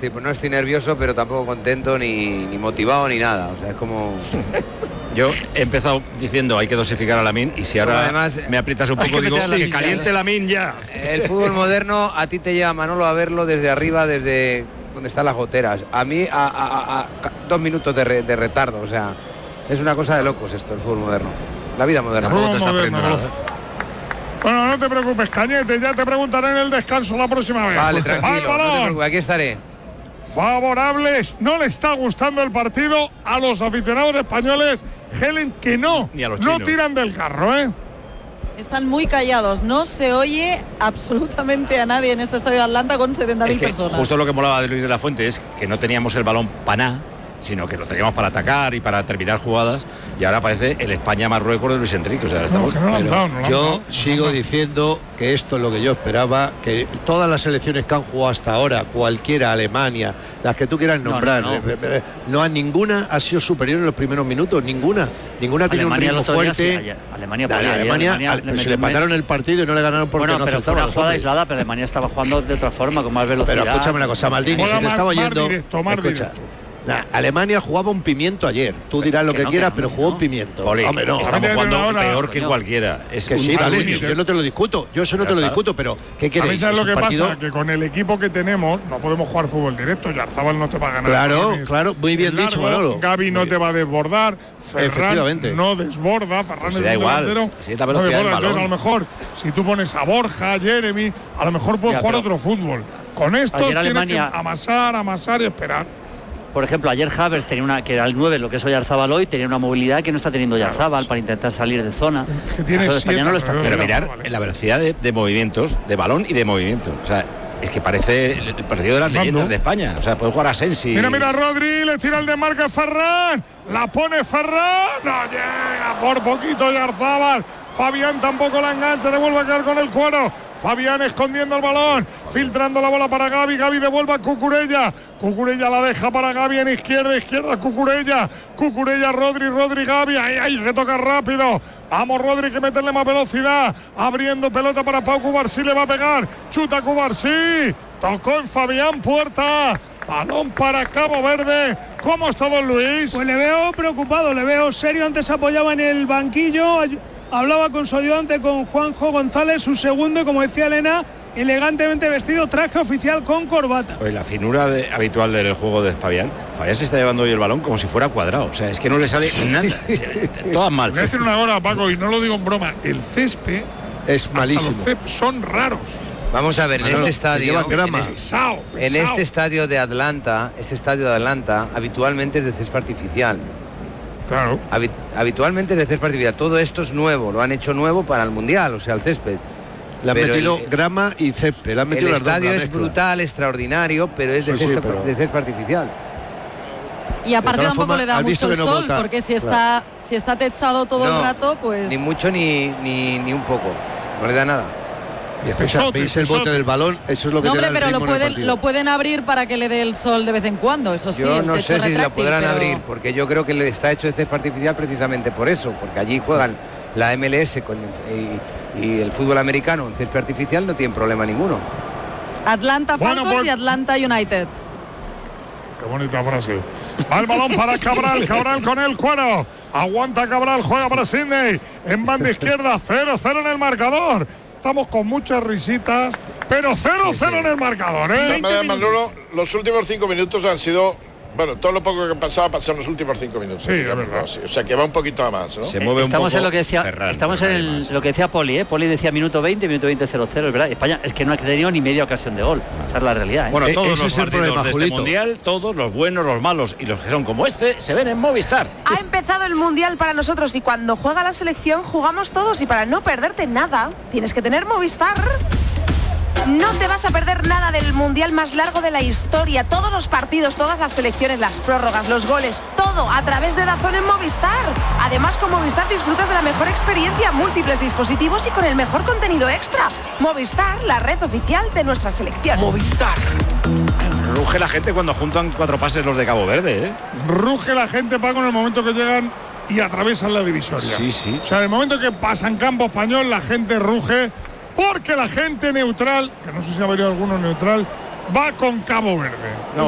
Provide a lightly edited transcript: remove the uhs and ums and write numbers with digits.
no estoy nervioso, pero tampoco contento, ni motivado, ni nada. O sea, es como... Yo he empezado diciendo hay que dosificar a Lamine, y si ahora además me aprietas un poco digo que caliente Lamine ya. El fútbol moderno a ti te lleva, Manolo, a verlo desde arriba, desde donde están las goteras. A mí a 2 minutos de retardo. O sea, es una cosa de locos esto, el fútbol moderno. La vida moderna. Bueno, no te preocupes, Cañete, ya te preguntaré en el descanso la próxima vez. Vale, tranquilo, no te preocupes, aquí estaré. Favorables, no le está gustando el partido a los aficionados españoles, Helen, que no tiran del carro, ¿eh? Están muy callados, no se oye absolutamente a nadie en este estadio de Atlanta con 70.000 personas. Justo lo que molaba de Luis de la Fuente es que no teníamos el balón para nada, sino que lo teníamos para atacar y para terminar jugadas, y ahora parece el España-Marruecos de Luis Enrique. O sea, yo sigo diciendo que esto es lo que yo esperaba, que todas las selecciones que han jugado hasta ahora, cualquiera, Alemania, las que tú quieras nombrar, no hay ninguna ha sido superior en los primeros minutos, ninguna tiene un ritmo fuerte. Alemania se le mataron el partido y no le ganaron porque no pero fue una jugada aislada, pero Alemania estaba jugando de otra forma, con más velocidad. Pero escúchame una cosa, Maldini, si te estaba oyendo, escucha. Alemania jugaba un pimiento ayer. Tú dirás lo que quieras, pero jugó un pimiento. Hombre, no, estamos jugando peor que cualquiera. Es que sí, vale, yo no te lo discuto. Yo eso no te lo discuto, pero ¿qué queréis? ¿Sabes lo que pasa? Que con el equipo que tenemos no podemos jugar fútbol directo. Yarzabal no te va a ganar. Claro, muy bien dicho, Manolo. Gavi no te va a desbordar. Ferran no desborda. Ferran es un delantero. Entonces, a lo mejor, si tú pones a Borja, a Jeremy, a lo mejor puedes jugar otro fútbol. Con esto tienes que amasar y esperar. Por ejemplo, ayer Havertz tenía que era el 9, lo que es Oyarzabal hoy, tenía una movilidad que no está teniendo Oyarzabal para intentar salir de zona. España no lo está haciendo. Pero mirar la velocidad de movimientos, de balón y de movimientos. O sea, es que parece el partido de las leyendas de España. O sea, puede jugar a Sensi. Mira, Rodri, le tira el desmarque Ferran. La pone Ferran. No llega por poquito Oyarzabal. Fabián tampoco la engancha, le vuelve a quedar con el cuero. Fabián escondiendo el balón, filtrando la bola para Gavi. Gavi devuelve a Cucurella. Cucurella la deja para Gavi en izquierda Cucurella. Rodri, Gavi. Ahí retoca rápido. Vamos, Rodri, que meterle más velocidad. Abriendo pelota para Pau Cubarsí, le va a pegar. Chuta Cubarsí. Tocó en Fabián Puerta. Balón para Cabo Verde. ¿Cómo está don Luis? Pues le veo preocupado, le veo serio. Antes apoyaba en el banquillo. Hablaba con su ayudante, con Juanjo González, su segundo, y como decía Elena, elegantemente vestido, traje oficial con corbata. Pues la finura habitual del juego de Fabián se está llevando hoy el balón como si fuera cuadrado. O sea, es que no le sale nada. Todas mal. Voy a decir una hora, Paco, y no lo digo en broma. El césped es malísimo. Los césped son raros. Vamos a ver, en este estadio, en este estadio de Atlanta, habitualmente es de césped artificial. Claro. Habitualmente es de césped artificial. Todo esto es nuevo, lo han hecho nuevo para el Mundial, o sea, el césped. Le han metido grama y césped. El estadio es brutal, extraordinario, pero es de césped artificial. Y aparte tampoco le da mucho el sol, porque si está techado todo el rato, pues... Ni mucho ni un poco, no le da nada. Y escucha, veis el bote del balón, eso es lo que te da el ritmo en el partido. Lo pueden abrir para que le dé el sol de vez en cuando, eso sí. Yo no sé si lo podrán abrir, porque yo creo que le está hecho de césped artificial precisamente por eso, porque allí juegan la MLS y el fútbol americano en césped artificial, no tienen problema ninguno. Atlanta Falcons y Atlanta United. Qué bonita frase. Va el balón para Cabral con el cuero. Aguanta Cabral, juega para Sidney. En banda izquierda, 0-0 en el marcador. Estamos con muchas risitas, pero 0-0 en el marcador, ¿eh? Manolo, los últimos 5 minutos han sido... Bueno, todo lo poco que pasó en los últimos 5 minutos. Sí, es verdad. O sea, que va un poquito a más, ¿no? Se mueve estamos un poco en lo que decía, Ferran, estamos en lo que decía Poli, ¿eh? Poli decía minuto 20, 0-0, es verdad. España es que no ha tenido ni media ocasión de gol. Esa es la realidad, ¿eh? Bueno, todos los partidos de este Mundial, todos los buenos, los malos y los que son como este, se ven en Movistar. Ha empezado el Mundial para nosotros y cuando juega la selección jugamos todos, y para no perderte nada tienes que tener Movistar. No te vas a perder nada del Mundial más largo de la historia. Todos los partidos, todas las selecciones, las prórrogas, los goles, todo a través de DAZN en Movistar. Además, con Movistar disfrutas de la mejor experiencia, múltiples dispositivos y con el mejor contenido extra. Movistar, la red oficial de nuestra selección. Movistar. Ruge la gente cuando juntan 4 pases los de Cabo Verde, ¿eh? Ruge la gente, Paco, en el momento que llegan y atravesan la divisoria. Sí. O sea, en el momento que pasan campo español, la gente ruge. Porque la gente neutral, que no sé si ha venido alguno neutral, va con Cabo Verde. No,